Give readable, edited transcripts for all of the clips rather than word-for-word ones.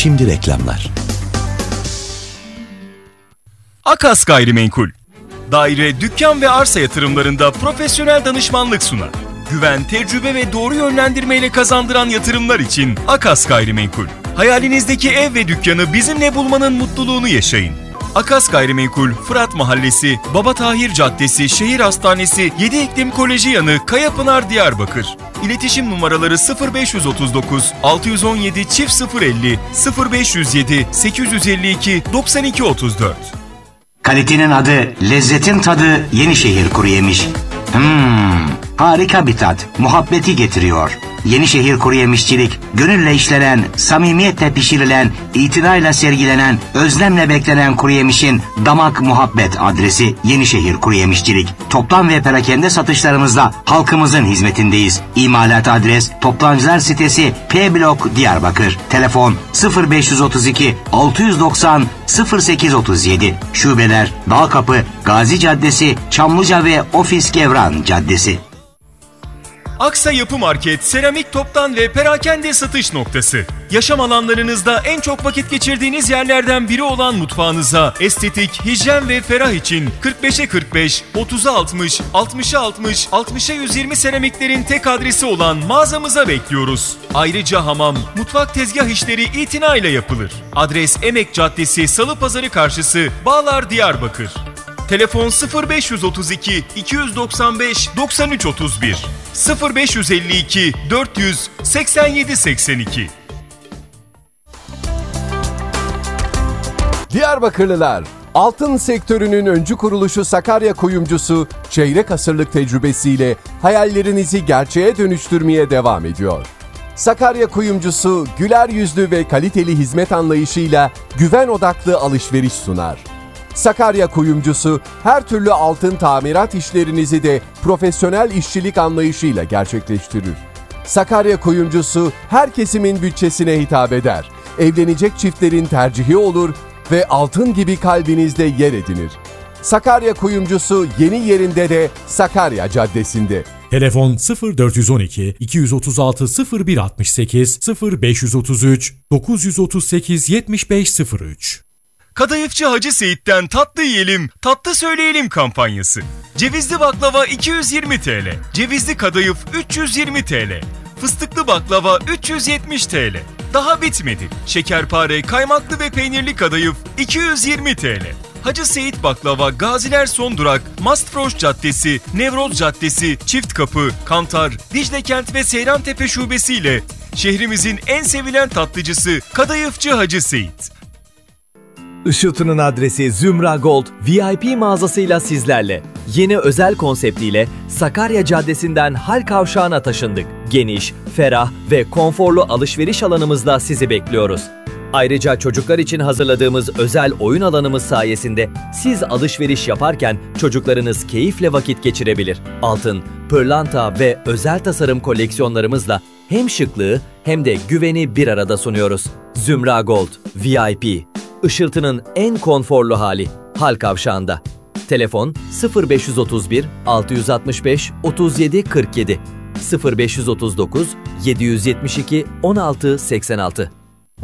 Şimdi reklamlar. Akas Gayrimenkul, daire, dükkan ve arsa yatırımlarında profesyonel danışmanlık sunar. Güven, tecrübe ve doğru yönlendirmeyle kazandıran yatırımlar için Akas Gayrimenkul. Hayalinizdeki ev ve dükkanı bizimle bulmanın mutluluğunu yaşayın. Akas Gayrimenkul, Fırat Mahallesi, Baba Tahir Caddesi, Şehir Hastanesi, 7 Eklim Koleji yanı, Kayapınar, Diyarbakır. İletişim numaraları 0539 617 050 0507 852 9234. Kalitenin adı, lezzetin tadı Yenişehir Kuruyemiş. Harika bir tat, muhabbeti getiriyor. Yenişehir Kuruyemişçilik, gönülle işlenen, samimiyetle pişirilen, itinayla sergilenen, özlemle beklenen kuruyemişin damak muhabbet adresi Yenişehir Kuruyemişçilik. Toplam ve perakende satışlarımızla halkımızın hizmetindeyiz. İmalat adres Toptancılar Sitesi P Blok Diyarbakır. Telefon 0532 690 0837. Şubeler Dağkapı, Gazi Caddesi, Çamlıca ve Ofis Gevran Caddesi. Aksa Yapı Market, seramik toptan ve perakende satış noktası. Yaşam alanlarınızda en çok vakit geçirdiğiniz yerlerden biri olan mutfağınıza estetik, hijyen ve ferah için 45'e 45, 30'a 60, 60'a 60, 60'a 120 seramiklerin tek adresi olan mağazamıza bekliyoruz. Ayrıca hamam, mutfak tezgah işleri itinayla yapılır. Adres Emek Caddesi, Salıpazarı karşısı, Bağlar, Diyarbakır. Telefon 0532 295 9331 0552 400 87 82. Diyarbakırlılar, altın sektörünün öncü kuruluşu Sakarya Kuyumcusu, çeyrek asırlık tecrübesiyle hayallerinizi gerçeğe dönüştürmeye devam ediyor. Sakarya Kuyumcusu, güler yüzlü ve kaliteli hizmet anlayışıyla güven odaklı alışveriş sunar. Sakarya Kuyumcusu, her türlü altın tamirat işlerinizi de profesyonel işçilik anlayışıyla gerçekleştirir. Sakarya Kuyumcusu, her kesimin bütçesine hitap eder. Evlenecek çiftlerin tercihi olur ve altın gibi kalbinizde yer edinir. Sakarya Kuyumcusu yeni yerinde de Sakarya Caddesi'nde. Telefon 0412 236 0168 0533 938 7503. Kadayıfçı Hacı Seyit'ten tatlı yiyelim, tatlı söyleyelim kampanyası. Cevizli baklava 220 TL, cevizli kadayıf 320 TL, fıstıklı baklava 370 TL. Daha bitmedi. Şekerpare, kaymaklı ve peynirli kadayıf 220 TL. Hacı Seyit Baklava, Gaziler Son Durak, Mastfroş Caddesi, Nevroz Caddesi, Çiftkapı, Kantar, Diclekent ve Seyrantepe şubesiyle şehrimizin en sevilen tatlıcısı Kadayıfçı Hacı Seyit. Işıltı'nın adresi Zümra Gold VIP mağazasıyla sizlerle. Yeni özel konseptiyle Sakarya Caddesi'nden Hal Kavşağı'na taşındık. Geniş, ferah ve konforlu alışveriş alanımızda sizi bekliyoruz. Ayrıca çocuklar için hazırladığımız özel oyun alanımız sayesinde siz alışveriş yaparken çocuklarınız keyifle vakit geçirebilir. Altın, pırlanta ve özel tasarım koleksiyonlarımızla hem şıklığı hem de güveni bir arada sunuyoruz. Zümra Gold VIP. Işıltı'nın en konforlu hali Hal Kavşağı'nda. Telefon 0531 665 37 47 0539 772 16 86.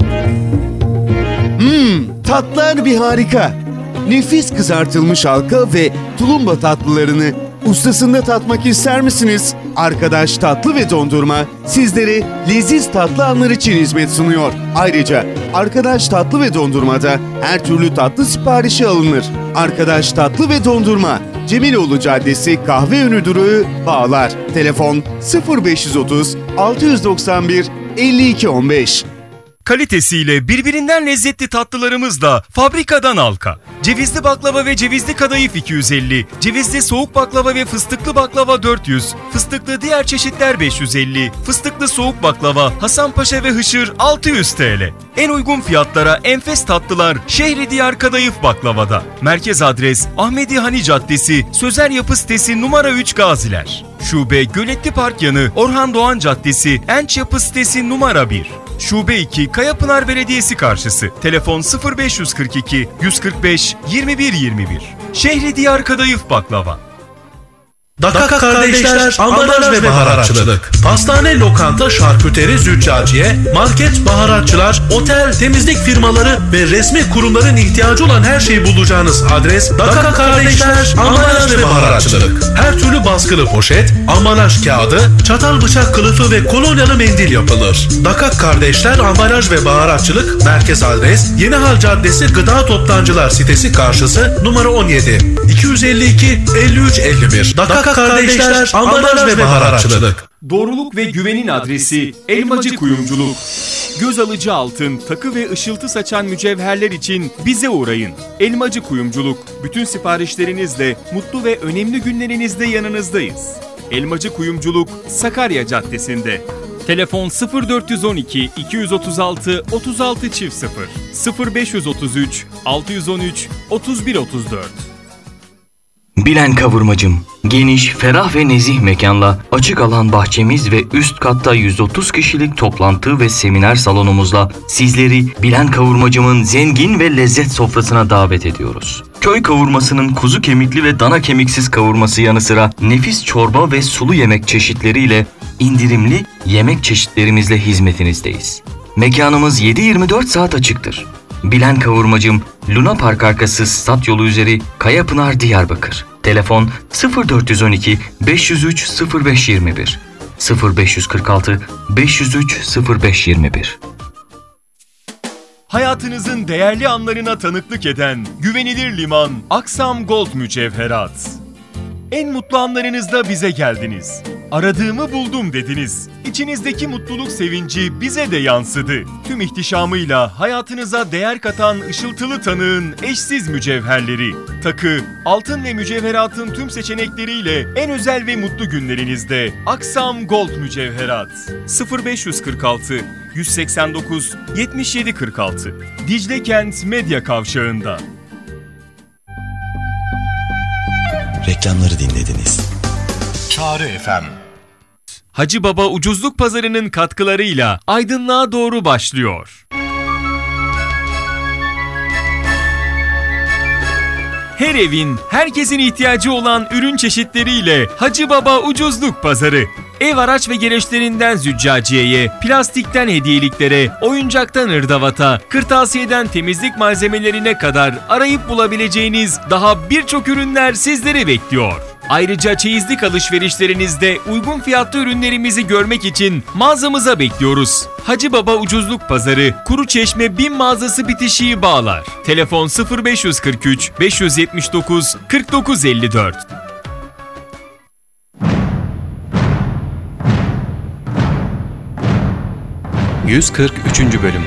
Tatlar bir harika. Nefis kızartılmış halka ve tulumba tatlılarını ustasında tatmak ister misiniz? Arkadaş Tatlı ve Dondurma sizlere leziz tatlı anlar için hizmet sunuyor. Ayrıca Arkadaş Tatlı ve Dondurma'da her türlü tatlı siparişi alınır. Arkadaş Tatlı ve Dondurma, Cemiloğlu Caddesi Kahveönü Durağı, Bağlar. Telefon 0530 691 52 15. Kalitesiyle birbirinden lezzetli tatlılarımızla fabrikadan halka. Cevizli baklava ve cevizli kadayıf 250, cevizli soğuk baklava ve fıstıklı baklava 400, fıstıklı diğer çeşitler 550, fıstıklı soğuk baklava, Hasanpaşa ve Hışır 600 TL. En uygun fiyatlara enfes tatlılar Şehri Diyar Kadayıf Baklava'da. Merkez adres Ahmedi Hani Caddesi, Sözer Yapı Sitesi numara 3 Gaziler. Şube Göletli Park yanı Orhan Doğan Caddesi, Enç Yapı Sitesi numara 1. Şube 2 Kayapınar Belediyesi karşısı. Telefon 0542 145 21 21. Şehri Diyar Kadayıf Baklava. Daka Kardeşler Ambalaj ve Baharatçılık. Pastane, lokanta, şarküteri, züccaciye, market, baharatçılar, otel, temizlik firmaları ve resmi kurumların ihtiyacı olan her şeyi bulacağınız adres Daka Kardeşler Ambalaj ve Baharatçılık. Her türlü baskılı poşet, ambalaj kağıdı, çatal bıçak kılıfı ve kolonyalı mendil yapılır. Daka Kardeşler Ambalaj ve Baharatçılık merkez adres Yenihal Caddesi Gıda Toptancılar sitesi karşısı numara 17 252 53 51. Daka Kardeşler Ambalaj ve Baharatçılık. Doğruluk ve güvenin adresi Elmacı Kuyumculuk. Göz alıcı altın, takı ve ışıltı saçan mücevherler için bize uğrayın. Elmacı Kuyumculuk, bütün siparişlerinizle mutlu ve önemli günlerinizde yanınızdayız. Elmacı Kuyumculuk, Sakarya Caddesi'nde. Telefon 0412 236 36 00 0533 613 3134. Bilen Kavurmacım, geniş, ferah ve nezih mekanla, açık alan bahçemiz ve üst katta 130 kişilik toplantı ve seminer salonumuzla sizleri Bilen Kavurmacım'ın zengin ve lezzet sofrasına davet ediyoruz. Köy kavurmasının kuzu kemikli ve dana kemiksiz kavurması yanı sıra nefis çorba ve sulu yemek çeşitleriyle indirimli yemek çeşitlerimizle hizmetinizdeyiz. Mekanımız 7/24 saat açıktır. Bilen Kavurmacım, Luna Park arkası Stat Yolu üzeri Kayapınar, Diyarbakır. Telefon 0412 503 0521 0546 503 0521. Hayatınızın değerli anlarına tanıklık eden güvenilir liman Aksam Gold Mücevherat. En mutlu anlarınızda bize geldiniz. Aradığımı buldum dediniz. İçinizdeki mutluluk sevinci bize de yansıdı. Tüm ihtişamıyla hayatınıza değer katan ışıltılı tanığın eşsiz mücevherleri. Takı, altın ve mücevheratın tüm seçenekleriyle en özel ve mutlu günlerinizde Aksam Gold Mücevherat. 0546 189 77 46 Dicle Kent Medya Kavşağı'nda. Reklamları dinlediniz. Çağrı FM. Hacı Baba Ucuzluk Pazarı'nın katkılarıyla aydınlığa doğru başlıyor. Her evin, herkesin ihtiyacı olan ürün çeşitleriyle Hacı Baba Ucuzluk Pazarı. Ev araç ve gereçlerinden züccaciyeye, plastikten hediyeliklere, oyuncaktan ırdavata, kırtasiyeden temizlik malzemelerine kadar arayıp bulabileceğiniz daha birçok ürünler sizleri bekliyor. Ayrıca çeyizlik alışverişlerinizde uygun fiyatlı ürünlerimizi görmek için mağazamıza bekliyoruz. Hacı Baba Ucuzluk Pazarı, Kuruçeşme BİM mağazası bitişiği Bağlar. Telefon 0543 579 4954. ...143. Bölüm.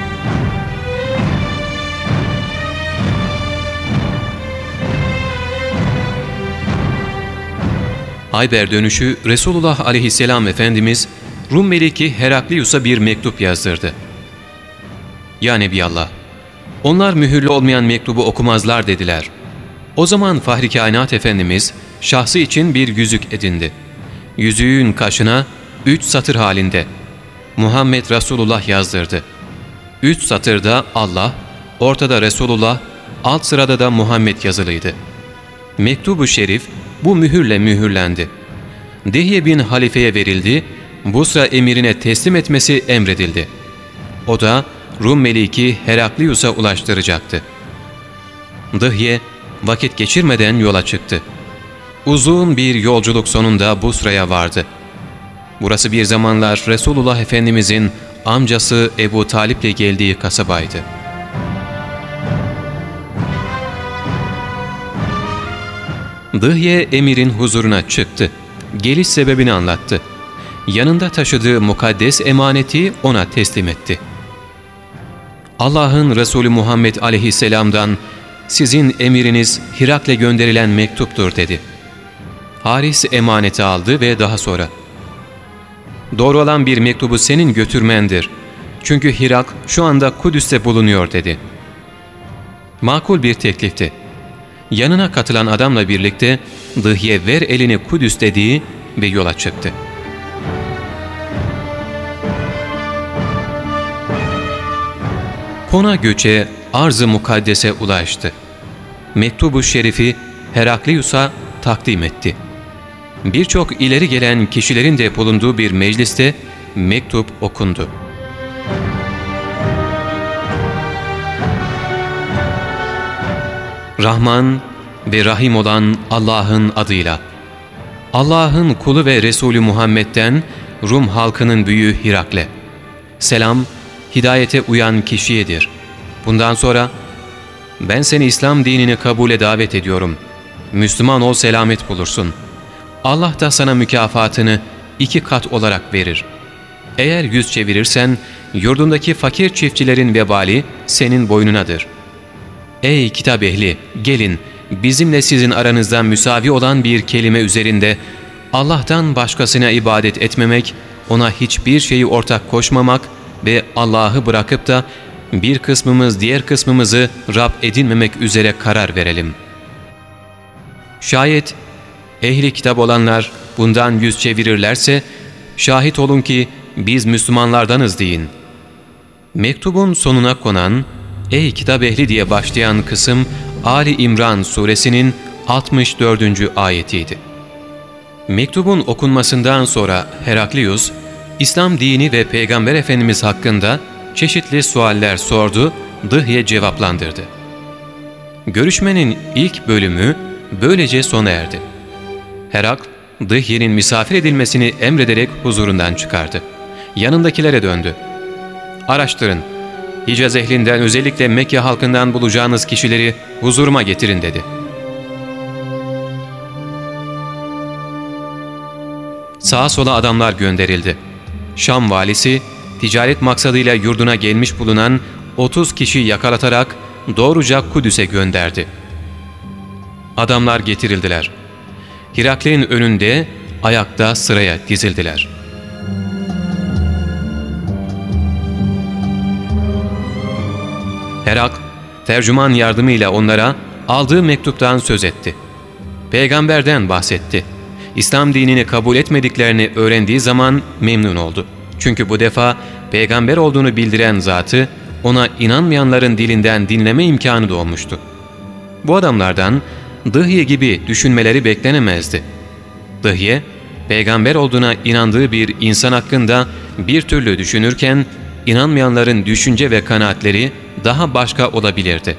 Hayber dönüşü Resulullah aleyhisselam Efendimiz Rum Meliki Heraklius'a bir mektup yazdırdı. Ya Nebiyallah, onlar mühürlü olmayan mektubu okumazlar dediler. O zaman Fahri Kainat Efendimiz şahsı için bir yüzük edindi. Yüzüğün kaşına 3 satır halinde Muhammed Resulullah yazdırdı. 3 satırda Allah, ortada Resulullah, alt sırada da Muhammed yazılıydı. Mektubu şerif bu mühürle mühürlendi. Dihye bin halifeye verildi, Busra emirine teslim etmesi emredildi. O da Rum Meliki Heraklius'a ulaştıracaktı. Dihye vakit geçirmeden yola çıktı. Uzun bir yolculuk sonunda Busra'ya vardı. Burası bir zamanlar Resulullah Efendimizin amcası Ebu Talip'le geldiği kasabaydı. Dihye emirin huzuruna çıktı. Geliş sebebini anlattı. Yanında taşıdığı mukaddes emaneti ona teslim etti. Allah'ın Resulü Muhammed aleyhisselamdan sizin emiriniz Hirak'le gönderilen mektuptur dedi. Haris emaneti aldı ve daha sonra doğru olan bir mektubu senin götürmendir. Çünkü Hirak şu anda Kudüs'te bulunuyor dedi. Makul bir teklifti. Yanına katılan adamla birlikte Dihye ver elini Kudüs dediği ve yola çıktı. Kona göçe Arz-ı Mukaddes'e ulaştı. Mektubu şerifi Heraklius'a takdim etti. birçok ileri gelen kişilerin de bulunduğu bir mecliste mektup okundu. Rahman ve Rahim olan Allah'ın adıyla. Allah'ın kulu ve Resulü Muhammed'den Rum halkının büyüğü Hirakle. Selam, hidayete uyan kişiyedir. Bundan sonra ben seni İslam dinini kabule davet ediyorum. Müslüman ol, selamet bulursun. Allah da sana mükafatını 2 kat olarak verir. Eğer yüz çevirirsen yurdundaki fakir çiftçilerin vebali senin boynunadır. Ey kitap ehli, gelin bizimle sizin aranızdan müsavi olan bir kelime üzerinde Allah'tan başkasına ibadet etmemek, ona hiçbir şeyi ortak koşmamak ve Allah'ı bırakıp da bir kısmımız diğer kısmımızı Rab edinmemek üzere karar verelim. Şayet ehli kitap olanlar bundan yüz çevirirlerse şahit olun ki biz Müslümanlardanız deyin. Mektubun sonuna konan "Ey kitap ehli" diye başlayan kısım Ali İmran suresinin 64. ayetiydi. Mektubun okunmasından sonra Heraklius, İslam dini ve Peygamber Efendimiz hakkında çeşitli sualler sordu, Dıhye cevaplandırdı. Görüşmenin ilk bölümü böylece sona erdi. Herakl, Dıhye'nin misafir edilmesini emrederek huzurundan çıkardı. Yanındakilere döndü. "Araştırın, Hicaz ehlinden, özellikle Mekke halkından bulacağınız kişileri huzuruma getirin" dedi. Sağa sola adamlar gönderildi. Şam valisi, ticaret maksadıyla yurduna gelmiş bulunan 30 kişi yakalatarak doğruca Kudüs'e gönderdi. Adamlar getirildiler. Hirakle'nin önünde ayakta sıraya dizildiler. Herakl, tercüman yardımıyla onlara aldığı mektuptan söz etti. Peygamberden bahsetti. İslam dinini kabul etmediklerini öğrendiği zaman memnun oldu. Çünkü bu defa peygamber olduğunu bildiren zatı ona inanmayanların dilinden dinleme imkanı doğmuştu. Bu adamlardan Dıhye gibi düşünmeleri beklenemezdi. Dıhye, peygamber olduğuna inandığı bir insan hakkında bir türlü düşünürken inanmayanların düşünce ve kanaatleri daha başka olabilirdi.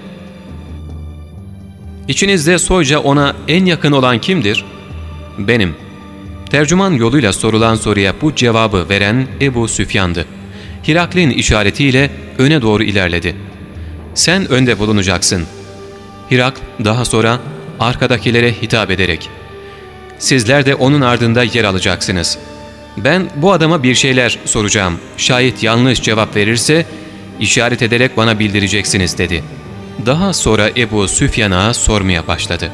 "İçinizde soyca ona en yakın olan kimdir?" "Benim." Tercüman yoluyla sorulan soruya bu cevabı veren Ebu Süfyan'dı. Hirakl'in işaretiyle öne doğru ilerledi. "Sen önde bulunacaksın." Hirakl daha sonra arkadakilere hitap ederek, "Sizler de onun ardında yer alacaksınız. Ben bu adama bir şeyler soracağım. Şayet yanlış cevap verirse işaret ederek bana bildireceksiniz" dedi. Daha sonra Ebu Süfyan'a sormaya başladı.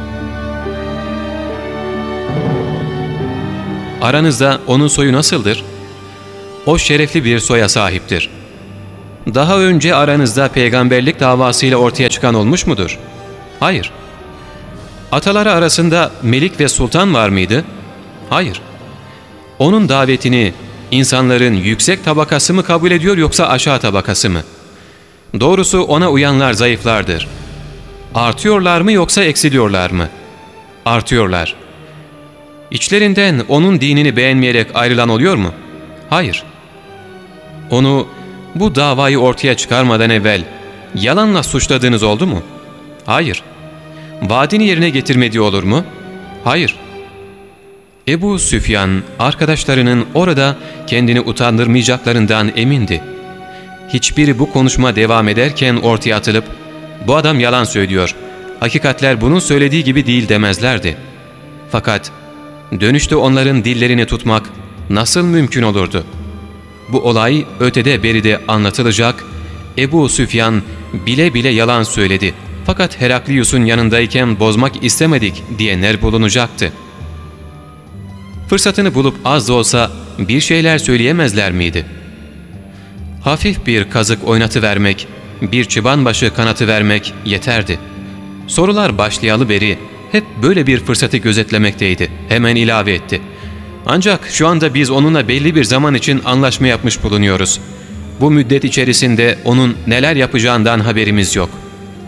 "Aranızda onun soyu nasıldır?" "O şerefli bir soya sahiptir." "Daha önce aranızda peygamberlik davasıyla ortaya çıkan olmuş mudur?" "Hayır." "Ataları arasında melik ve sultan var mıydı?" "Hayır." "Onun davetini insanların yüksek tabakası mı kabul ediyor yoksa aşağı tabakası mı?" "Doğrusu ona uyanlar zayıflardır." "Artıyorlar mı yoksa eksiliyorlar mı?" "Artıyorlar." "İçlerinden onun dinini beğenmeyerek ayrılan oluyor mu?" "Hayır." "Onu bu davayı ortaya çıkarmadan evvel yalanla suçladığınız oldu mu?" "Hayır." "Vaadini yerine getirmediği olur mu?" "Hayır." Ebu Süfyan arkadaşlarının orada kendini utandırmayacaklarından emindi. Hiçbiri bu konuşma devam ederken ortaya atılıp "Bu adam yalan söylüyor, hakikatler bunun söylediği gibi değil" demezlerdi. Fakat dönüşte onların dillerini tutmak nasıl mümkün olurdu? Bu olay ötede beride anlatılacak. Ebu Süfyan bile bile yalan söyledi. Fakat Heraklius'un yanındayken bozmak istemedik diyenler bulunacaktı. Fırsatını bulup az da olsa bir şeyler söyleyemezler miydi? Hafif bir kazık oynatıvermek, bir çıban başı kanatıvermek yeterdi. Sorular başlayalı beri hep böyle bir fırsatı gözetlemekteydi. Hemen ilave etti. "Ancak şu anda biz onunla belli bir zaman için anlaşma yapmış bulunuyoruz. Bu müddet içerisinde onun neler yapacağından haberimiz yok."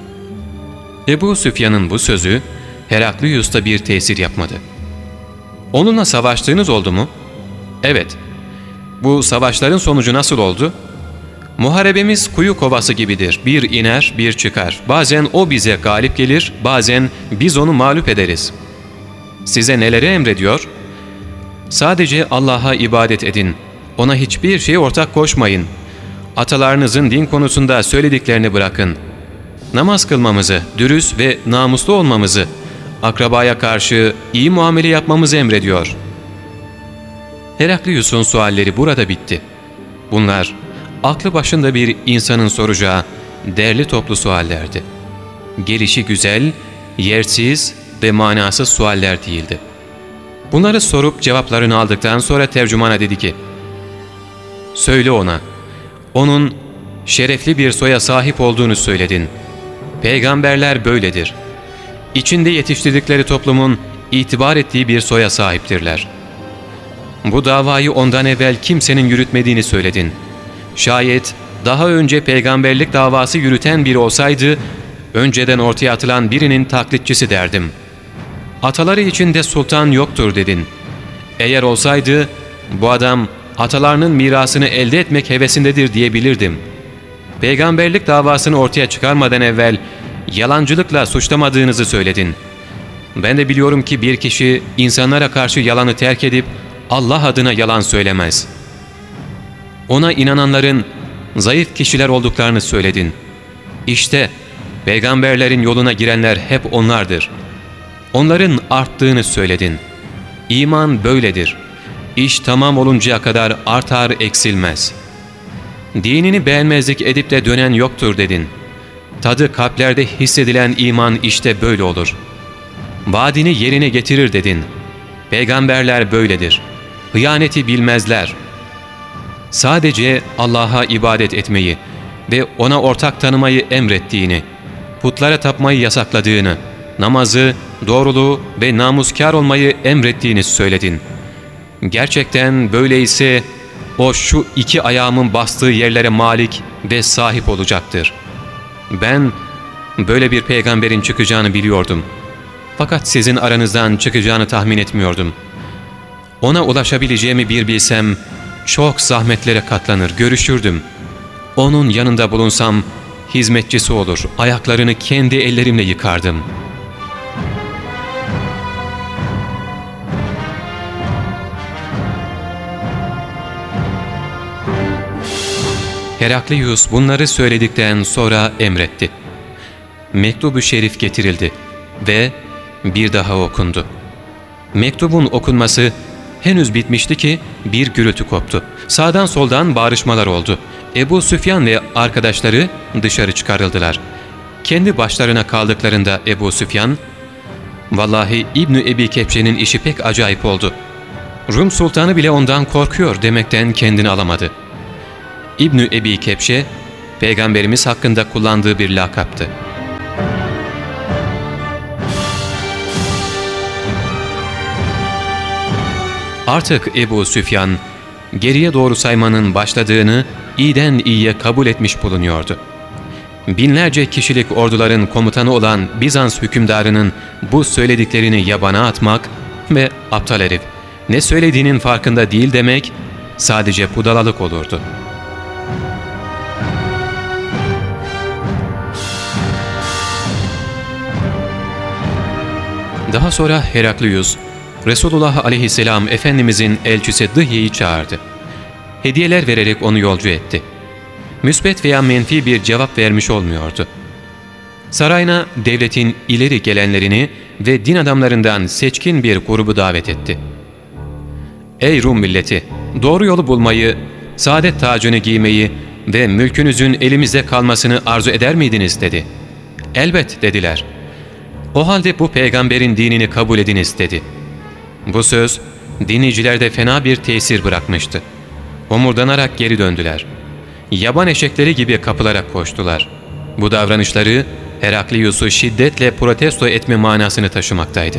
Ebu Süfyan'ın bu sözü Heraklius'ta bir tesir yapmadı. Onunla savaştığınız oldu mu? Evet. Bu savaşların sonucu nasıl oldu? Muharebemiz kuyu kovası gibidir. Bir iner, bir çıkar. Bazen o bize galip gelir, bazen biz onu mağlup ederiz. Size neleri emrediyor? Sadece Allah'a ibadet edin. Ona hiçbir şeye ortak koşmayın. Atalarınızın din konusunda söylediklerini bırakın. Namaz kılmamızı, dürüst ve namuslu olmamızı, akrabaya karşı iyi muamele yapmamızı emrediyor. Heraklius'un sualleri burada bitti. Bunlar aklı başında bir insanın soracağı derli toplu suallerdi. Gelişi güzel, yersiz ve manasız sualler değildi. Bunları sorup cevaplarını aldıktan sonra tercümana dedi ki, "Söyle ona, onun şerefli bir soya sahip olduğunu söyledin. Peygamberler böyledir. İçinde yetiştirdikleri toplumun itibar ettiği bir soya sahiptirler. Bu davayı ondan evvel kimsenin yürütmediğini söyledin. Şayet daha önce peygamberlik davası yürüten biri olsaydı, önceden ortaya atılan birinin taklitçisi derdim. Ataları içinde sultan yoktur dedin. Eğer olsaydı, bu adam atalarının mirasını elde etmek hevesindedir diyebilirdim. Peygamberlik davasını ortaya çıkarmadan evvel yalancılıkla suçlamadığınızı söyledin. Ben de biliyorum ki bir kişi insanlara karşı yalanı terk edip Allah adına yalan söylemez. Ona inananların zayıf kişiler olduklarını söyledin. İşte peygamberlerin yoluna girenler hep onlardır. Onların arttığını söyledin. İman böyledir. İş tamam oluncaya kadar artar eksilmez. Dinini beğenmezlik edip de dönen yoktur dedin. Tadı kalplerde hissedilen iman işte böyle olur. Vaadini yerine getirir dedin. Peygamberler böyledir. Hıyaneti bilmezler. Sadece Allah'a ibadet etmeyi ve ona ortak tanımayı emrettiğini, putlara tapmayı yasakladığını, namazı, doğruluğu ve namuskar olmayı emrettiğini söyledin. Gerçekten böyleyse o şu iki ayağımın bastığı yerlere malik ve sahip olacaktır. Ben böyle bir peygamberin çıkacağını biliyordum. Fakat sizin aranızdan çıkacağını tahmin etmiyordum. Ona ulaşabileceğimi bir bilsem çok zahmetlere katlanır, görüşürdüm. Onun yanında bulunsam hizmetçisi olur, ayaklarını kendi ellerimle yıkardım. Heraklius bunları söyledikten sonra emretti. Mektubu şerif getirildi ve bir daha okundu. Mektubun okunması henüz bitmişti ki bir gürültü koptu. Sağdan soldan bağırışmalar oldu. Ebu Süfyan ve arkadaşları dışarı çıkarıldılar. Kendi başlarına kaldıklarında Ebu Süfyan, "Vallahi İbn-i Ebi Kepşe'nin işi pek acayip oldu. Rum sultanı bile ondan korkuyor" demekten kendini alamadı. İbn-i Ebi Kepşe, Peygamberimiz hakkında kullandığı bir lakaptı. Artık Ebu Süfyan, geriye doğru saymanın başladığını iyiden iyiye kabul etmiş bulunuyordu. Binlerce kişilik orduların komutanı olan Bizans hükümdarının bu söylediklerini yabana atmak ve "aptal herif, ne söylediğinin farkında değil" demek sadece budalalık olurdu. Daha sonra Heraklius, Resulullah aleyhisselam Efendimizin elçisi Dıhye'yi çağırdı. Hediyeler vererek onu yolcu etti. Müsbet veya menfi bir cevap vermiş olmuyordu. Sarayına devletin ileri gelenlerini ve din adamlarından seçkin bir grubu davet etti. "Ey Rum milleti! Doğru yolu bulmayı, saadet tacını giymeyi ve mülkünüzün elimizde kalmasını arzu eder miydiniz?" dedi. "Elbet" dediler. "O halde bu peygamberin dinini kabul ediniz" dedi. Bu söz dinleyicilerde fena bir tesir bırakmıştı. Homurdanarak geri döndüler. Yaban eşekleri gibi kapılara koştular. Bu davranışları Heraklius'u şiddetle protesto etme manasını taşımaktaydı.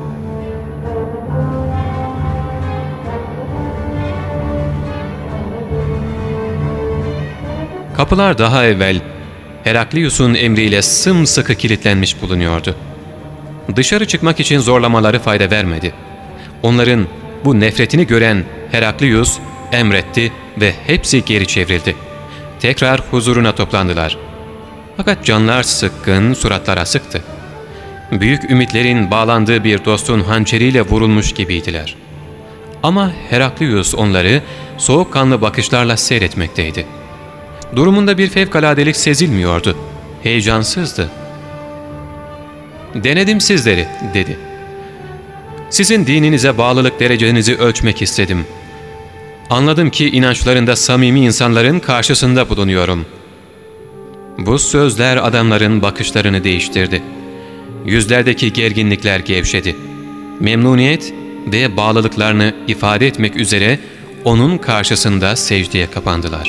Kapılar daha evvel Heraklius'un emriyle sımsıkı kilitlenmiş bulunuyordu. Dışarı çıkmak için zorlamaları fayda vermedi. onların bu nefretini gören Heraklius emretti ve hepsi geri çevrildi. Tekrar huzuruna toplandılar. Fakat canlar sıkkın, suratlar asıktı. Büyük ümitlerin bağlandığı bir dostun hançeriyle vurulmuş gibiydiler. Ama Heraklius onları soğukkanlı bakışlarla seyretmekteydi. Durumunda bir fevkaladelik sezilmiyordu. Heyecansızdı. "Denedim sizleri," dedi. "Sizin dininize bağlılık derecenizi ölçmek istedim. Anladım ki inançlarında samimi insanların karşısında bulunuyorum." Bu sözler adamların bakışlarını değiştirdi. Yüzlerdeki gerginlikler gevşedi. Memnuniyet ve bağlılıklarını ifade etmek üzere onun karşısında secdeye kapandılar.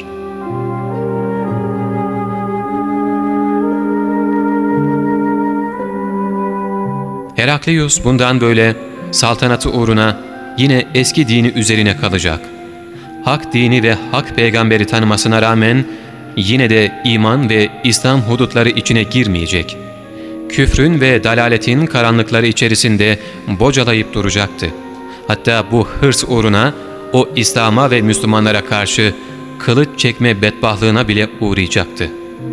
Heraklius bundan böyle saltanatı uğruna yine eski dini üzerine kalacak. Hak dini ve hak peygamberi tanımasına rağmen yine de iman ve İslam hudutları içine girmeyecek. Küfrün ve dalaletin karanlıkları içerisinde bocalayıp duracaktı. Hatta bu hırs uğruna o İslam'a ve Müslümanlara karşı kılıç çekme bedbahlığına bile uğrayacaktı.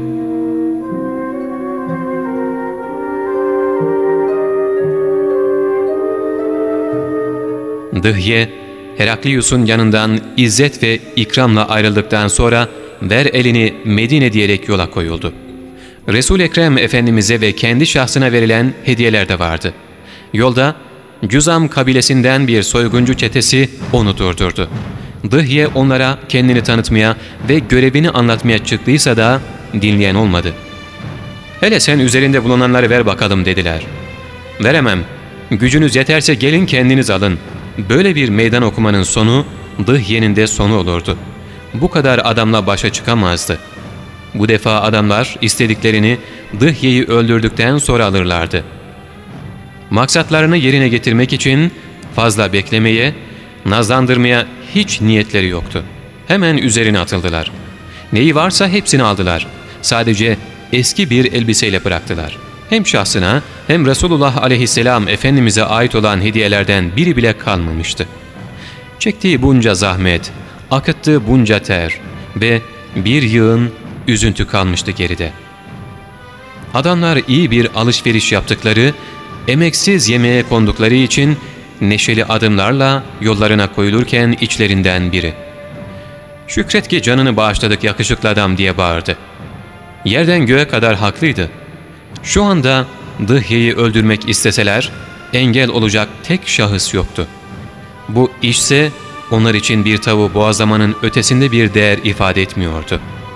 Dıhye, Heraklius'un yanından izzet ve ikramla ayrıldıktan sonra ver elini Medine diyerek yola koyuldu. Resul-i Ekrem Efendimiz'e ve kendi şahsına verilen hediyeler de vardı. Yolda Cüzam kabilesinden bir soyguncu çetesi onu durdurdu. Dıhye onlara kendini tanıtmaya ve görevini anlatmaya çıktıysa da dinleyen olmadı. "Hele sen üzerinde bulunanları ver bakalım," dediler. "Veremem. Gücünüz yeterse gelin kendiniz alın." Böyle bir meydan okumanın sonu Dıhye'nin de sonu olurdu. Bu kadar adamla başa çıkamazdı. Bu defa adamlar istediklerini Dıhye'yi öldürdükten sonra alırlardı. Maksatlarını yerine getirmek için fazla beklemeye, nazlandırmaya hiç niyetleri yoktu. Hemen üzerine atıldılar. Neyi varsa hepsini aldılar. Sadece eski bir elbiseyle bıraktılar. Hem şahsına hem Resulullah aleyhisselam Efendimiz'e ait olan hediyelerden biri bile kalmamıştı. Çektiği bunca zahmet, akıttığı bunca ter ve bir yığın üzüntü kalmıştı geride. Adamlar iyi bir alışveriş yaptıkları, emeksiz yemeğe kondukları için neşeli adımlarla yollarına koyulurken içlerinden biri "Şükret ki canını bağışladık yakışıklı adam," diye bağırdı. Yerden göğe kadar haklıydı. Şu anda Dıhye'yi öldürmek isteseler engel olacak tek şahıs yoktu. Bu işse onlar için bir tavuğu boğazlamanın ötesinde bir değer ifade etmiyordu.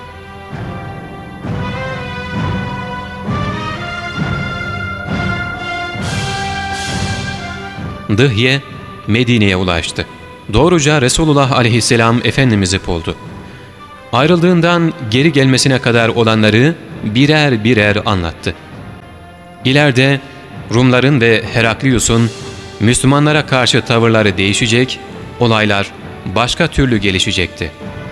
Dıhye Medine'ye ulaştı. Doğruca Resulullah aleyhisselam Efendimiz'i buldu. Ayrıldığından geri gelmesine kadar olanları birer birer anlattı. İleride Rumların ve Heraklius'un Müslümanlara karşı tavırları değişecek, olaylar başka türlü gelişecekti.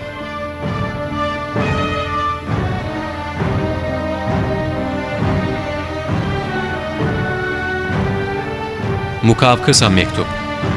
Mukavkısa Mektup.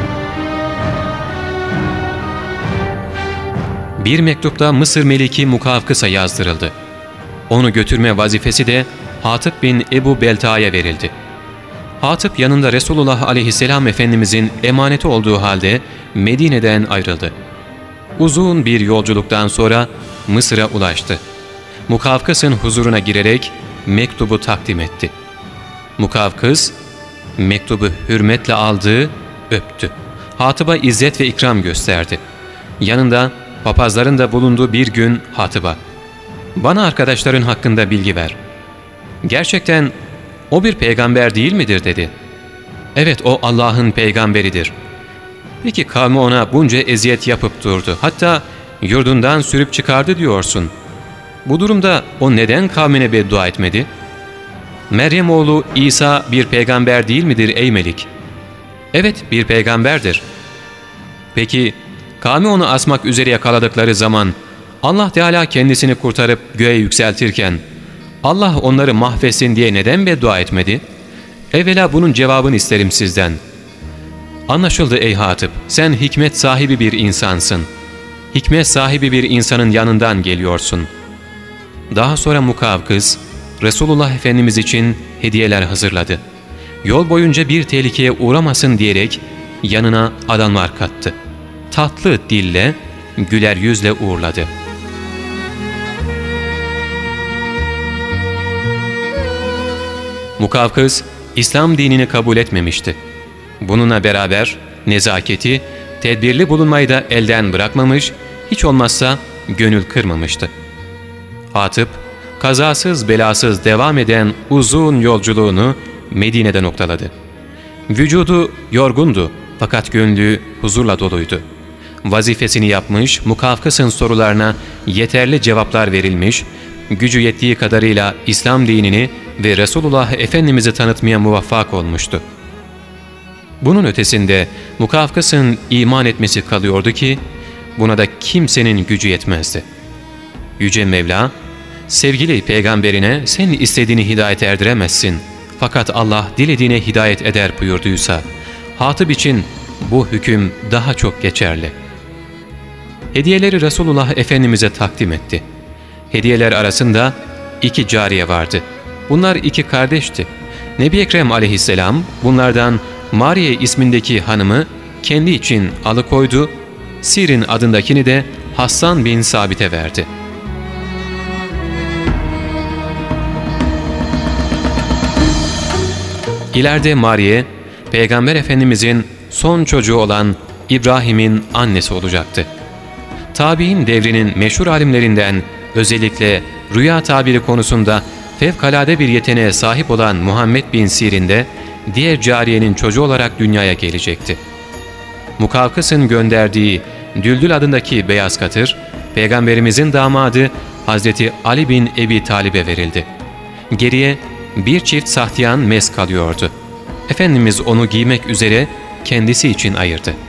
Bir mektupta Mısır Meliki Mukavkısa yazdırıldı. Onu götürme vazifesi de Hatip bin Ebu Belta'ya verildi. Hatip yanında Resulullah aleyhisselam Efendimizin emaneti olduğu halde Medine'den ayrıldı. Uzun bir yolculuktan sonra Mısır'a ulaştı. Mukavkıs'ın huzuruna girerek mektubu takdim etti. Mukavkıs mektubu hürmetle aldı, öptü. Hatip'e izzet ve ikram gösterdi. Yanında papazların da bulunduğu bir gün Hatip'e "Bana arkadaşların hakkında bilgi ver. Gerçekten o bir peygamber değil midir?" dedi. "Evet, o Allah'ın peygamberidir." "Peki kavmi ona bunca eziyet yapıp durdu. Hatta yurdundan sürüp çıkardı diyorsun. Bu durumda o neden kavmine beddua etmedi?" "Meryem oğlu İsa bir peygamber değil midir ey Melik?" "Evet, bir peygamberdir." "Peki kavmi onu asmak üzere yakaladıkları zaman Allah Teala kendisini kurtarıp göğe yükseltirken Allah onları mahvetsin diye neden beddua etmedi? Evvela bunun cevabını isterim sizden." Anlaşıldı ey Hatip, sen hikmet sahibi bir insansın. Hikmet sahibi bir insanın yanından geliyorsun. Daha sonra Mukavkız, Resulullah Efendimiz için hediyeler hazırladı. Yol boyunca bir tehlikeye uğramasın diyerek yanına adamlar kattı. Tatlı dille, güler yüzle uğurladı. Mukavkız, İslam dinini kabul etmemişti. Bununla beraber nezaketi, tedbirli bulunmayı da elden bırakmamış, hiç olmazsa gönül kırmamıştı. Hatip, kazasız belasız devam eden uzun yolculuğunu Medine'de noktaladı. Vücudu yorgundu fakat gönlü huzurla doluydu. Vazifesini yapmış, Mukavkıs'ın sorularına yeterli cevaplar verilmiş, gücü yettiği kadarıyla İslam dinini ve Resulullah Efendimiz'i tanıtmaya muvaffak olmuştu. Bunun ötesinde Mukavkıs'ın iman etmesi kalıyordu ki, buna da kimsenin gücü yetmezdi. Yüce Mevla, sevgili peygamberine sen istediğini hidayet erdiremezsin, fakat Allah dilediğine hidayet eder buyurduysa, Hatip için bu hüküm daha çok geçerli. Hediyeleri Resulullah Efendimiz'e takdim etti. Hediyeler arasında 2 cariye vardı. Bunlar 2 kardeşti. Nebi Ekrem aleyhisselam bunlardan Mariye ismindeki hanımı kendi için alıkoydu, Sirin adındakini de Hassan bin Sabit'e verdi. İleride Mariye, Peygamber Efendimizin son çocuğu olan İbrahim'in annesi olacaktı. Tabi'in devrinin meşhur alimlerinden, özellikle rüya tabiri konusunda fevkalade bir yeteneğe sahip olan Muhammed bin Sirin de diğer cariyenin çocuğu olarak dünyaya gelecekti. Mukavkıs'ın gönderdiği Düldül adındaki beyaz katır, Peygamberimizin damadı Hazreti Ali bin Ebi Talib'e verildi. Geriye bir çift sahtiyan mes kalıyordu. Efendimiz onu giymek üzere kendisi için ayırdı.